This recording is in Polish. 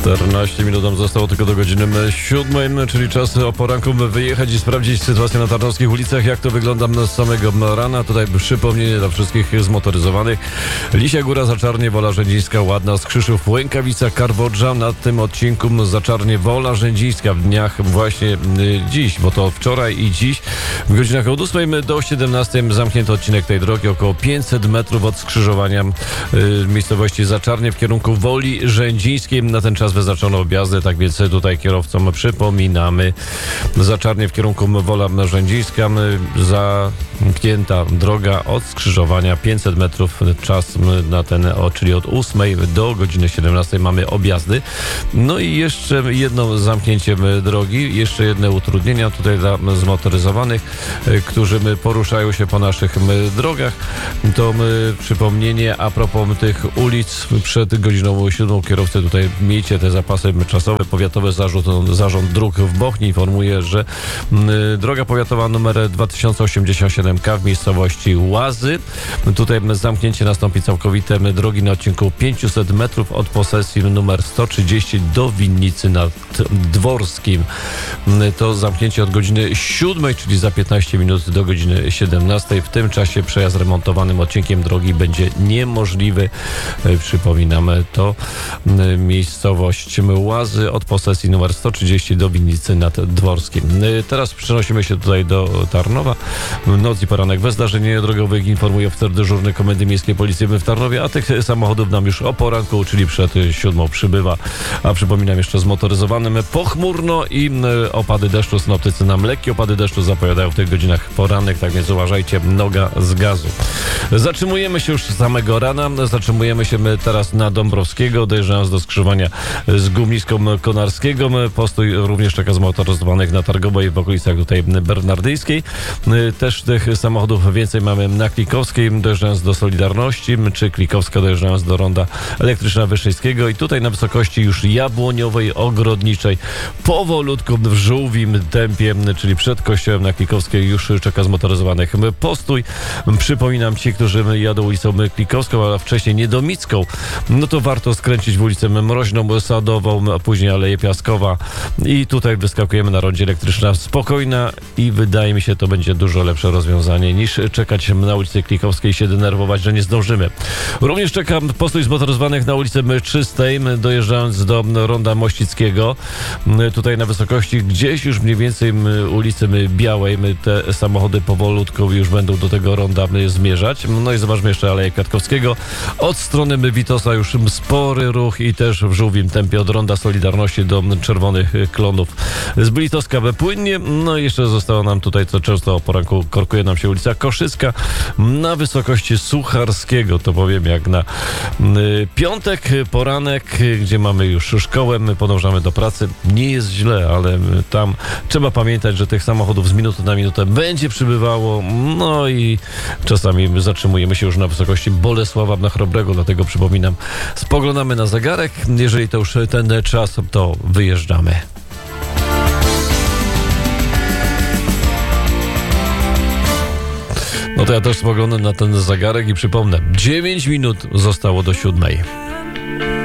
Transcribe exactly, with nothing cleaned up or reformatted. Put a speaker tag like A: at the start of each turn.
A: czternaście minut nam zostało tylko do godziny siódmej, czyli czas o poranku wyjechać i sprawdzić sytuację na tarnowskich ulicach, jak to wygląda z samego rana. Tutaj przypomnienie dla wszystkich zmotoryzowanych. Lisia Góra, Zaczarnie, Wola Rzędzińska, Ładna, Skrzyszów, Łękawica, Karbodża. Na tym odcinku Zaczarnie, Wola Rzędzińska w dniach właśnie y, dziś, bo to wczoraj i dziś w godzinach od ósmej do siedemnastej zamknięty odcinek tej drogi, około pięćset metrów od skrzyżowania y, miejscowości Zaczarnie w kierunku Woli Rzędzińskiej. Na ten czas wyznaczono objazdy, tak więc tutaj kierowcom przypominamy. Zaczarnie w kierunku Wola Rzędzińska, zamknięta droga od skrzyżowania, pięćset metrów czas na ten, czyli od ósmej do godziny siedemnastej mamy objazdy. No i jeszcze jedno zamknięcie drogi, jeszcze jedne utrudnienia tutaj dla zmotoryzowanych, którzy poruszają się po naszych drogach. To przypomnienie a propos tych ulic przed godziną siódmą. Kierowcy tutaj miejcie te zapasy czasowe. Powiatowy zarząd, zarząd dróg w Bochni informuje, że droga powiatowa numer dwa tysiące osiemdziesiąt siedem K w miejscowości Łazy. Tutaj zamknięcie nastąpi całkowite drogi na odcinku pięćset metrów od posesji numer sto trzydzieści do Winnicy nad Dworskim. To zamknięcie od godziny siódmej, czyli za piętnaście minut do godziny siedemnastej. W tym czasie przejazd remontowanym odcinkiem drogi będzie niemożliwy. Przypominamy, to miejscowość Łazy od posesji numer sto trzydzieści do Winnicy nad Dworskim. Teraz przenosimy się tutaj do Tarnowa. Noc i poranek bez zdarzeń drogowych, informuje oficer dyżurny Komendy Miejskiej Policji w Tarnowie, a tych samochodów nam już o poranku, czyli przed siódmą przybywa. A przypominam jeszcze zmotoryzowanym pochmurno i opady deszczu. Synoptycy nam lekkie opady deszczu zapowiadają w tych godzinach poranek, tak więc uważajcie, noga z gazu. Zatrzymujemy się już samego rana, zatrzymujemy się my teraz na Dąbrowskiego, dojeżdżając do skrzyżowania z Gumniską Konarskiego. Postój również czeka zmotoryzowanych na Targowej w okolicach tutaj Bernardyjskiej. Też tych samochodów więcej mamy na Klikowskiej, dojeżdżając do Solidarności, czy Klikowska dojeżdżając do ronda Elektryczna Wyszyńskiego i tutaj na wysokości już Jabłoniowej, Ogrodniczej, powolutku w żółwim tempie, czyli przed kościołem na Klikowskiej już czeka zmotoryzowanych postój. Przypominam, ci, którzy jadą ulicą Klikowską, a wcześniej Niedomicką, no to warto skręcić w ulicę Mroźną, Sadową, a później Aleję Piaskowa i tutaj wyskakujemy na rondzie Elektryczna Spokojna i wydaje mi się, to będzie dużo lepsze rozwiązanie niż czekać na ulicy Klikowskiej i się denerwować, że nie zdążymy. Również czeka postój zmotoryzowanych na ulicy Czystej, dojeżdżając do ronda Mościckiego. Tutaj na wysokości gdzieś już mniej więcej ulicy Białej te samochody powolutku już będą do tego ronda zmierzać. No i zobaczmy jeszcze Aleję Kwiatkowskiego. Od strony Witosa już spory ruch i też w żółwim tempie od ronda Solidarności do Czerwonych Klonów. Z Blitowska płynnie. No i jeszcze zostało nam tutaj, co często o poranku korkuje nam się ulica Koszyska na wysokości Sucharskiego. To powiem jak na y, piątek, poranek, gdzie mamy już szkołę, my podążamy do pracy. Nie jest źle, ale tam trzeba pamiętać, że tych samochodów z minuty na minutę będzie przybywało. No i czasami zatrzymujemy się już na wysokości Bolesława Chrobrego, dlatego przypominam, spoglądamy na zegarek. Jeżeli to już ten czas, to wyjeżdżamy. No to ja też spoglądam na ten zegarek i przypomnę, dziewięć minut zostało do siódmej.